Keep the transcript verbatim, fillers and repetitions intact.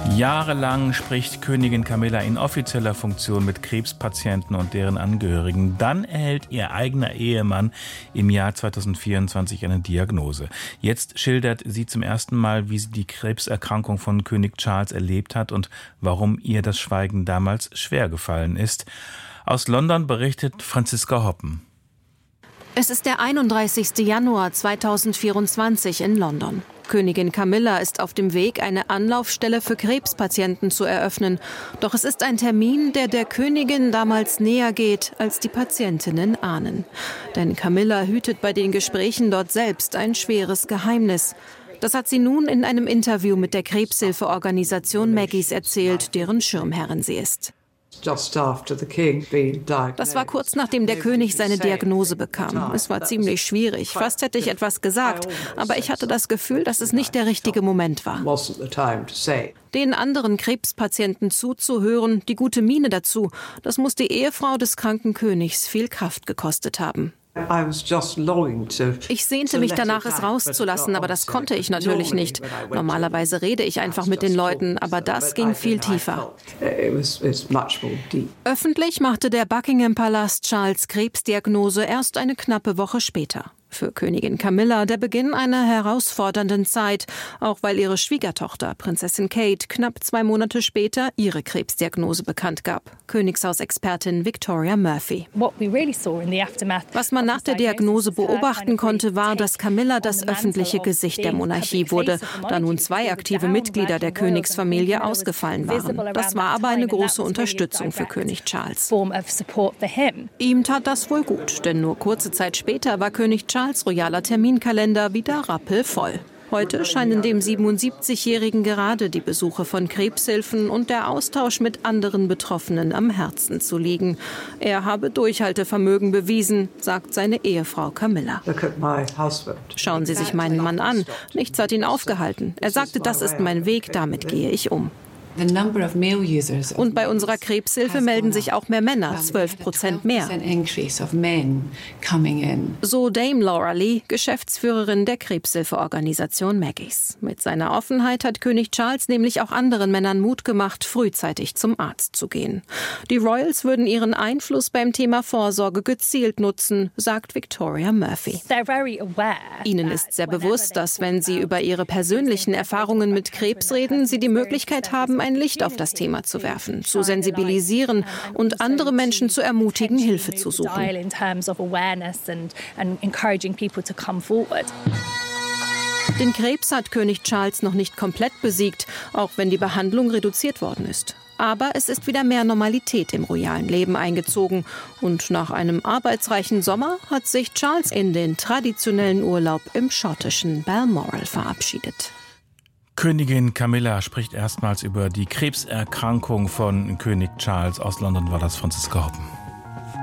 Jahrelang spricht Königin Camilla in offizieller Funktion mit Krebspatienten und deren Angehörigen. Dann erhält ihr eigener Ehemann im Jahr zweitausendvierundzwanzig eine Diagnose. Jetzt schildert sie zum ersten Mal, wie sie die Krebserkrankung von König Charles erlebt hat und warum ihr das Schweigen damals schwer gefallen ist. Aus London berichtet Franziska Hoppen. Es ist der einunddreißigste Januar zweitausendvierundzwanzig in London. Königin Camilla ist auf dem Weg, eine Anlaufstelle für Krebspatienten zu eröffnen. Doch es ist ein Termin, der der Königin damals näher geht, als die Patientinnen ahnen. Denn Camilla hütet bei den Gesprächen dort selbst ein schweres Geheimnis. Das hat sie nun in einem Interview mit der Krebshilfeorganisation Maggie's erzählt, deren Schirmherrin sie ist. Das war kurz nachdem der König seine Diagnose bekam. Es war ziemlich schwierig. Fast hätte ich etwas gesagt, aber ich hatte das Gefühl, dass es nicht der richtige Moment war. Den anderen Krebspatienten zuzuhören, die gute Miene dazu, das muss die Ehefrau des kranken Königs viel Kraft gekostet haben. Ich sehnte mich danach, es rauszulassen, aber das konnte ich natürlich nicht. Normalerweise rede ich einfach mit den Leuten, aber das ging viel tiefer. Öffentlich machte der Buckingham-Palast Charles' Krebsdiagnose erst eine knappe Woche später. Für Königin Camilla der Beginn einer herausfordernden Zeit, auch weil ihre Schwiegertochter, Prinzessin Kate, knapp zwei Monate später ihre Krebsdiagnose bekannt gab. Königshausexpertin Victoria Murphy. Was man nach der Diagnose beobachten konnte, war, dass Camilla das öffentliche Gesicht der Monarchie wurde, da nun zwei aktive Mitglieder der Königsfamilie ausgefallen waren. Das war aber eine große Unterstützung für König Charles. Ihm tat das wohl gut, denn nur kurze Zeit später war König Charles Charles' royaler Terminkalender wieder rappelvoll. Heute scheinen dem siebenundsiebzigjährigen gerade die Besuche von Krebshilfen und der Austausch mit anderen Betroffenen am Herzen zu liegen. Er habe Durchhaltevermögen bewiesen, sagt seine Ehefrau Camilla. Schauen Sie sich meinen Mann an. Nichts hat ihn aufgehalten. Er sagte, das ist mein Weg, damit gehe ich um. Und bei unserer Krebshilfe melden sich auch mehr Männer, zwölf Prozent mehr. So Dame Laura Lee, Geschäftsführerin der Krebshilfeorganisation Maggie's. Mit seiner Offenheit hat König Charles nämlich auch anderen Männern Mut gemacht, frühzeitig zum Arzt zu gehen. Die Royals würden ihren Einfluss beim Thema Vorsorge gezielt nutzen, sagt Victoria Murphy. Ihnen ist sehr bewusst, dass wenn sie über ihre persönlichen Erfahrungen mit Krebs reden, sie die Möglichkeit haben, ein Licht auf das Thema zu werfen, zu sensibilisieren und andere Menschen zu ermutigen, Hilfe zu suchen. Den Krebs hat König Charles noch nicht komplett besiegt, auch wenn die Behandlung reduziert worden ist. Aber es ist wieder mehr Normalität im royalen Leben eingezogen. Und nach einem arbeitsreichen Sommer hat sich Charles in den traditionellen Urlaub im schottischen Balmoral verabschiedet. Königin Camilla spricht erstmals über die Krebserkrankung von König Charles. Aus London war das Franziska Hoppen.